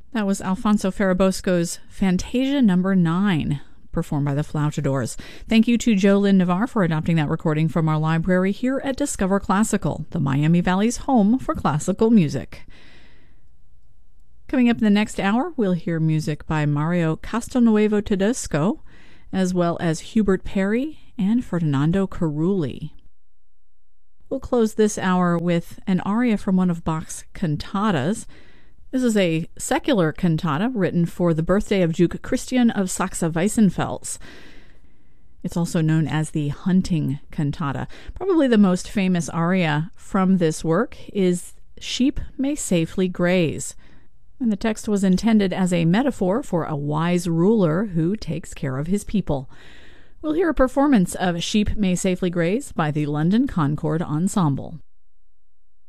That was Alfonso Ferrabosco's Fantasia Number 9, performed by the Flautadors. Thank you to Jolynn Navarre for adopting that recording from our library here at Discover Classical, the Miami Valley's home for classical music. Coming up in the next hour, we'll hear music by Mario Castelnuovo Tedesco, as well as Hubert Parry and Ferdinando Carulli. We'll close this hour with an aria from one of Bach's cantatas. This is a secular cantata written for the birthday of Duke Christian of Saxe-Weissenfels. It's also known as the Hunting Cantata. Probably the most famous aria from this work is Sheep May Safely Graze. And the text was intended as a metaphor for a wise ruler who takes care of his people. We'll hear a performance of Sheep May Safely Graze by the London Concord Ensemble.